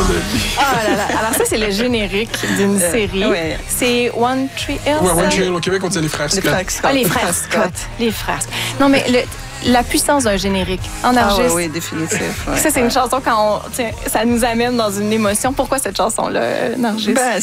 de vie. Ah là là. Alors ça, c'est le générique d'une série. Ouais. C'est One Tree Hill. Ouais, One ça? Tree Hill, au Québec, on dit les frères Les Scott. frères Scott. Ah, les frères Scott. Les frères Scott. Non, mais la puissance d'un générique en Ah argiste. oui, définitif. Ouais. Ça, c'est une chanson quand ça nous amène dans une émotion. Pourquoi cette chanson-là, en argiste? Ben,